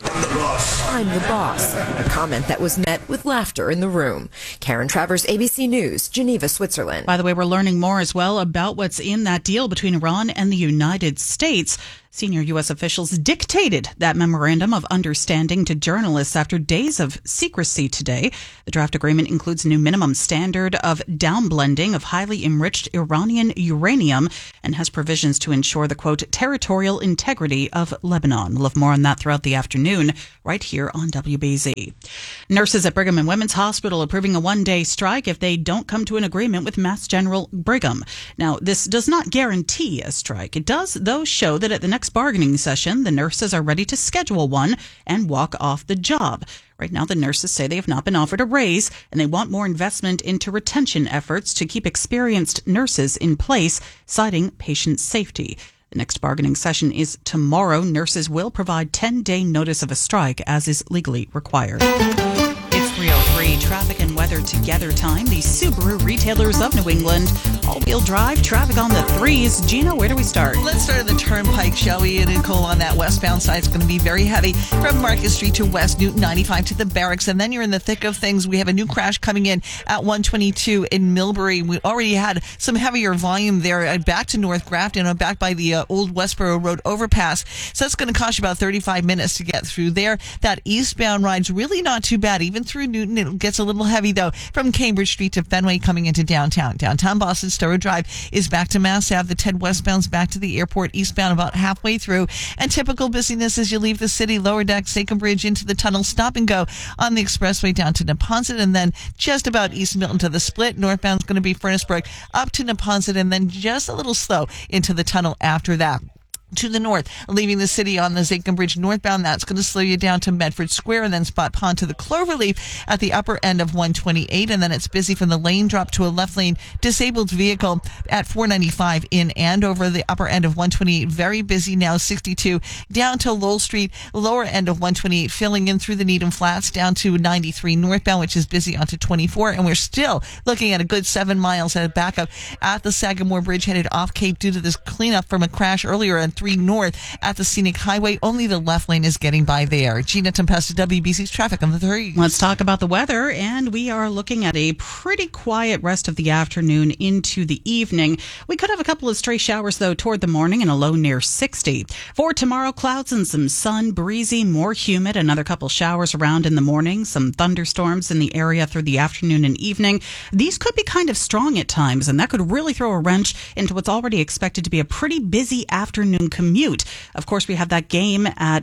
[SPEAKER 9] "I'm the boss," a comment that was met with laughter in the room. Karen Travers, ABC News, Geneva, Switzerland.
[SPEAKER 5] By the way, we're learning more as well about what's in that deal between Iran and the United States. Senior U.S. officials dictated that memorandum of understanding to journalists after days of secrecy today. The draft agreement includes a new minimum standard of downblending of highly enriched Iranian uranium and has provisions to ensure the, quote, territorial integrity of Lebanon. We'll have more on that throughout the afternoon right here on WBZ. Nurses at Brigham and Women's Hospital approving a one-day strike if they don't come to an agreement with Mass General Brigham. Now, this does not guarantee a strike. It does, though, show that at the next bargaining session, the nurses are ready to schedule one and walk off the job. Right now, the nurses say they have not been offered a raise and they want more investment into retention efforts to keep experienced nurses in place, citing patient safety. The next bargaining session is tomorrow. Nurses will provide 10-day notice of a strike, as is legally required. It's 3:03, traffic and weather together time. The Subaru retailers of New England. All-wheel drive, traffic on the threes. Gina, where do we start?
[SPEAKER 6] Let's start at the Turnpike, shall we? And Nicole, on that westbound side, it's going to be very heavy from Market Street to West Newton 95 to the Barracks. And then you're in the thick of things. We have a new crash coming in at 122 in Millbury. We already had some heavier volume there back to North Grafton and back by the old Westboro Road overpass. So that's going to cost you about 35 minutes to get through there. That eastbound ride's really not too bad. Even through Newton, it gets a little heavy, though, from Cambridge Street to Fenway coming into downtown. Downtown Boston, Stowe Drive is back to Mass Ave. The Ted westbound's back to the airport, eastbound about halfway through. And typical busyness as you leave the city, Lower Deck, Sachem Bridge into the tunnel, stop and go on the expressway down to Neponset, and then just about East Milton to the split. Northbound's going to be Furnace Brook up to Neponset, and then just a little slow into the tunnel after that. To the north, leaving the city on the Sachem Bridge northbound, that's going to slow you down to Medford Square and then Spot Pond to the Cloverleaf at the upper end of 128. And then it's busy from the lane drop to a left lane disabled vehicle at 495 in Andover, the upper end of 128. Very busy now, 62 down to Lowell Street, lower end of 128, filling in through the Needham Flats down to 93 northbound, which is busy onto 24. And we're still looking at a good 7 miles at a backup at the Sagamore Bridge headed off Cape due to this cleanup from a crash earlier and 3 north at the Scenic Highway. Only the left lane is getting by there. Gina Tempesta, WBC's traffic on the 3.
[SPEAKER 5] Let's talk about the weather, and we are looking at a pretty quiet rest of the afternoon into the evening. We could have a couple of stray showers, though, toward the morning and a low near 60. For tomorrow, clouds and some sun, breezy, more humid, another couple showers around in the morning, some thunderstorms in the area through the afternoon and evening. These could be kind of strong at times, and that could really throw a wrench into what's already expected to be a pretty busy afternoon commute. Of course, we have that game at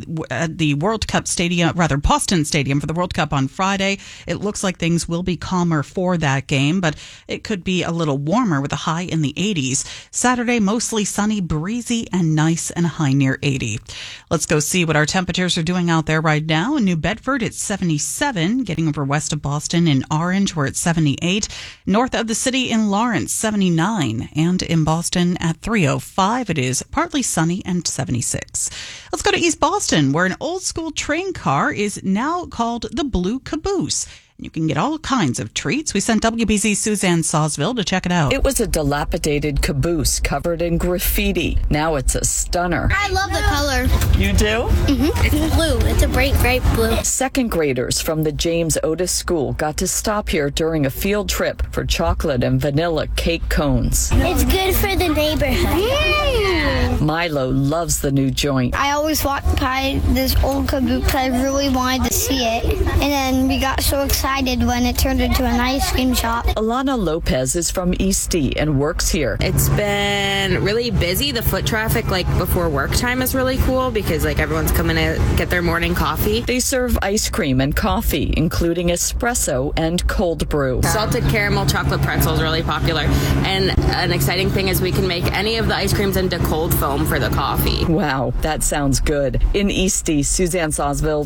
[SPEAKER 5] the World Cup Stadium, rather Boston Stadium for the World Cup on Friday. It looks like things will be calmer for that game, but it could be a little warmer with a high in the 80s. Saturday, mostly sunny, breezy, and nice, and a high near 80. Let's go see what our temperatures are doing out there right now. In New Bedford, it's 77. Getting over west of Boston in Orange, we're at 78. North of the city in Lawrence, 79. And in Boston at 305, it is partly sunny and 76. Let's go to East Boston, where an old school train car is now called the Blue Caboose. You can get all kinds of treats. We sent WBZ's Suzanne Sawsville to check it out.
[SPEAKER 10] It was a dilapidated caboose covered in graffiti. Now it's a stunner.
[SPEAKER 11] I love the color.
[SPEAKER 10] You do?
[SPEAKER 11] Mm-hmm. It's blue. It's a bright blue.
[SPEAKER 10] Second graders from the James Otis School got to stop here during a field trip for chocolate and vanilla cake cones.
[SPEAKER 11] It's good for the neighborhood.
[SPEAKER 10] Milo loves the new joint.
[SPEAKER 11] I always walked by this old caboose because I really wanted to see it. And then we got so excited when it turned into an ice cream shop.
[SPEAKER 10] Alana Lopez is from Eastie and works here.
[SPEAKER 13] It's been really busy. The foot traffic, before work time, is really cool because, everyone's coming to get their morning coffee.
[SPEAKER 10] They serve ice cream and coffee, including espresso and cold brew.
[SPEAKER 13] Salted caramel chocolate pretzel is really popular. And an exciting thing is we can make any of the ice creams into cold foam. home for the coffee.
[SPEAKER 10] Wow, that sounds good. In Eastie, Suzanne Sawsville,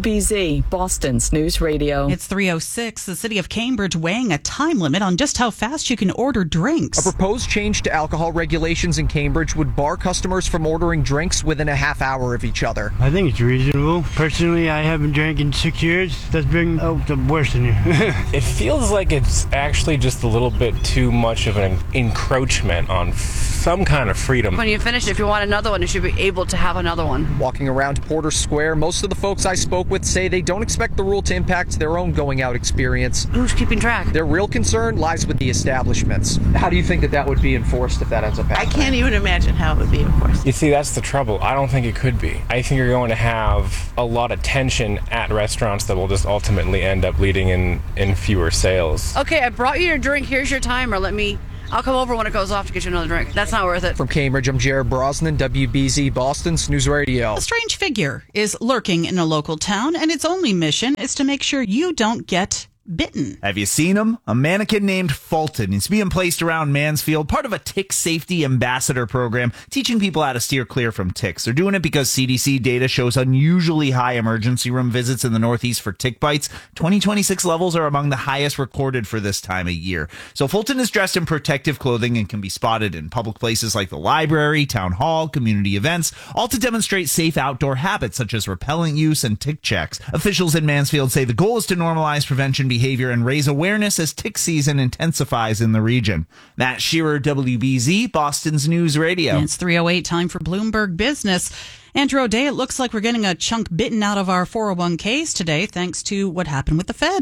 [SPEAKER 10] WBZ, Boston's News Radio.
[SPEAKER 5] It's 3:06. The city of Cambridge weighing a time limit on just how fast you can order drinks.
[SPEAKER 1] A proposed change to alcohol regulations in Cambridge would bar customers from ordering drinks within a half hour of each other.
[SPEAKER 3] I think it's reasonable. Personally, I haven't drank in 6 years. That's been the worst in here.
[SPEAKER 8] It feels like it's actually just a little bit too much of an encroachment on some kind of freedom.
[SPEAKER 14] When you finish, if you want another one, you should be able to have another one.
[SPEAKER 1] Walking around Porter Square, most of the folks I spoke with say they don't expect the rule to impact their own going out experience.
[SPEAKER 14] Who's keeping track?
[SPEAKER 1] Their real concern lies with the establishments. How do you think that would be enforced if that ends up happening?
[SPEAKER 14] I can't even imagine how it would be enforced.
[SPEAKER 8] You see, that's the trouble. I don't think it could be. I think you're going to have a lot of tension at restaurants that will just ultimately end up leading in fewer sales.
[SPEAKER 14] Okay, I brought you your drink. Here's your timer. I'll come over when it goes off to get you another drink. That's not worth it.
[SPEAKER 1] From Cambridge, I'm Jared Brosnan, WBZ, Boston's News Radio.
[SPEAKER 5] A strange figure is lurking in a local town, and its only mission is to make sure you don't get bitten.
[SPEAKER 15] Have you seen him? A mannequin named Fulton is being placed around Mansfield, part of a tick safety ambassador program, teaching people how to steer clear from ticks. They're doing it because CDC data shows unusually high emergency room visits in the Northeast for tick bites. 2026 levels are among the highest recorded for this time of year. So Fulton is dressed in protective clothing and can be spotted in public places like the library, town hall, community events, all to demonstrate safe outdoor habits such as repellent use and tick checks. Officials in Mansfield say the goal is to normalize prevention behavior and raise awareness as tick season intensifies in the region. Matt Shearer, WBZ, Boston's News Radio.
[SPEAKER 5] And it's 3:08, time for Bloomberg Business. Andrew O'Day, it looks like we're getting a chunk bitten out of our 401ks today thanks to what happened with the Fed.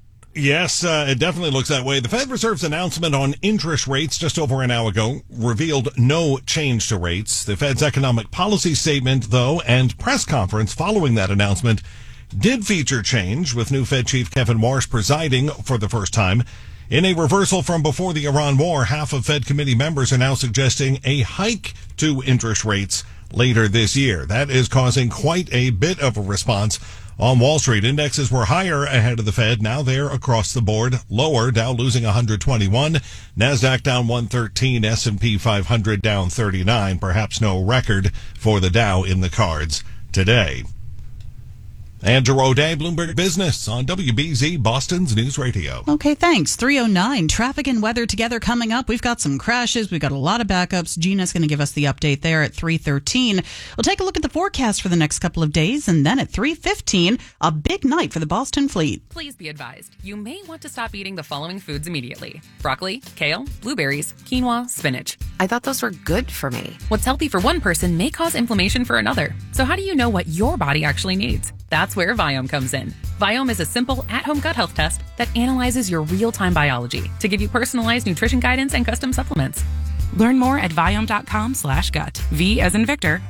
[SPEAKER 16] Yes, it definitely looks that way. The Fed Reserve's announcement on interest rates just over an hour ago revealed no change to rates. The Fed's economic policy statement, though, and press conference following that announcement did feature change, with new Fed Chief Kevin Warsh presiding for the first time. In a reversal from before the Iran war, half of Fed committee members are now suggesting a hike to interest rates later this year. That is causing quite a bit of a response on Wall Street. Indexes were higher ahead of the Fed. Now they're across the board lower. Dow losing 121, NASDAQ down 113, S&P 500 down 39. Perhaps no record for the Dow in the cards today. Andrew O'Day, Bloomberg Business on WBZ, Boston's News Radio.
[SPEAKER 5] Okay, thanks. 3:09, traffic and weather together coming up. We've got some crashes. We've got a lot of backups. Gina's going to give us the update there at 3:13. We'll take a look at the forecast for the next couple of days, and then at 3:15, a big night for the Boston Fleet.
[SPEAKER 17] Please be advised, you may want to stop eating the following foods immediately: broccoli, kale, blueberries, quinoa, spinach.
[SPEAKER 19] I thought those were good for me.
[SPEAKER 17] What's healthy for one person may cause inflammation for another. So how do you know what your body actually needs? That's where Viome comes in. Viome is a simple at-home gut health test that analyzes your real-time biology to give you personalized nutrition guidance and custom supplements. Learn more at Viome.com/gut. V as in Victor,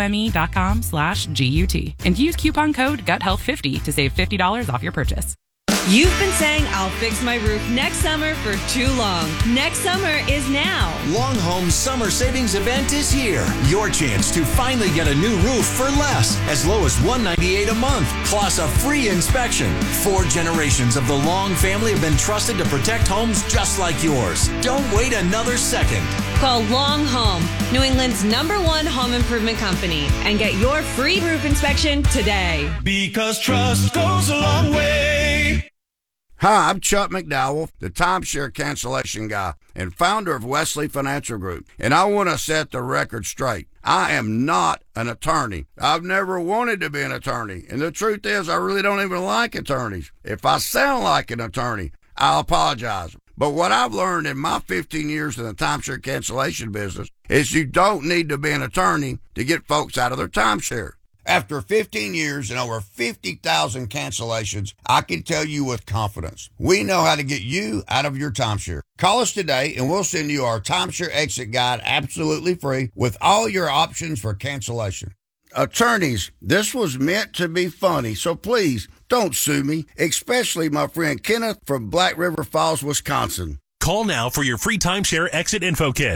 [SPEAKER 17] IOME.com/GUT. And use coupon code GUTHEALTH50 to save $50 off your purchase.
[SPEAKER 21] You've been saying, I'll fix my roof next summer for too long. Next summer is now.
[SPEAKER 25] Long Home's summer savings event is here. Your chance to finally get a new roof for less, as low as $198 a month, plus a free inspection. 4 generations of the Long family have been trusted to protect homes just like yours. Don't wait another second.
[SPEAKER 21] Call Long Home, New England's #1 home improvement company, and get your free roof inspection today.
[SPEAKER 12] Because trust goes a long way.
[SPEAKER 26] Hi, I'm Chuck McDowell, the timeshare cancellation guy and founder of Wesley Financial Group, and I want to set the record straight. I am not an attorney. I've never wanted to be an attorney, and the truth is I really don't even like attorneys. If I sound like an attorney, I'll apologize. But what I've learned in my 15 years in the timeshare cancellation business is you don't need to be an attorney to get folks out of their timeshare. After 15 years and over 50,000 cancellations, I can tell you with confidence, we know how to get you out of your timeshare. Call us today and we'll send you our timeshare exit guide absolutely free with all your options for cancellation. Attorneys, this was meant to be funny, so please don't sue me, especially my friend Kenneth from Black River Falls, Wisconsin.
[SPEAKER 29] Call now for your free timeshare exit info kit.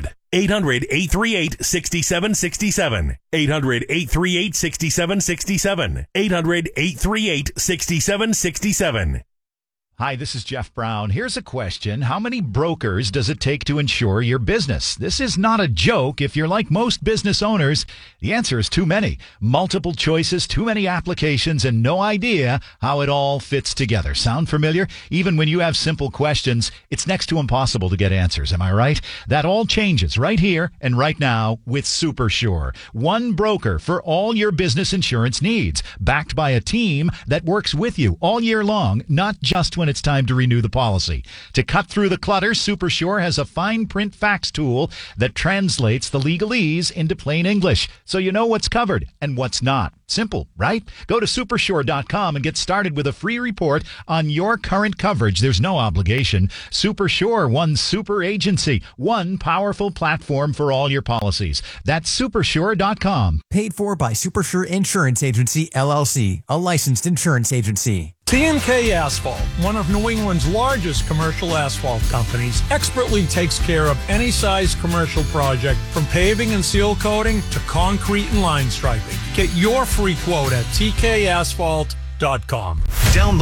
[SPEAKER 29] 800-838-6767. 800-838-6767. 800-838-6767.
[SPEAKER 2] Hi, this is Jeff Brown. Here's a question. How many brokers does it take to insure your business? This is not a joke. If you're like most business owners, the answer is too many. Multiple choices, too many applications, and no idea how it all fits together. Sound familiar? Even when you have simple questions, it's next to impossible to get answers. Am I right? That all changes right here and right now with SuperSure. One broker for all your business insurance needs, backed by a team that works with you all year long, not just when it's time to renew the policy. To cut through the clutter, SuperSure has a fine print fax tool that translates the legalese into plain English, so you know what's covered and what's not. Simple, right? Go to supersure.com and get started with a free report on your current coverage. There's no obligation. SuperSure, one super agency, one powerful platform for all your policies. That's supersure.com.
[SPEAKER 4] Paid for by SuperSure Insurance Agency, LLC, a licensed insurance agency.
[SPEAKER 31] TNK Asphalt, one of New England's largest commercial asphalt companies, expertly takes care of any size commercial project, from paving and seal coating to concrete and line striping. Get your free quote at tkasphalt.com.
[SPEAKER 29] Download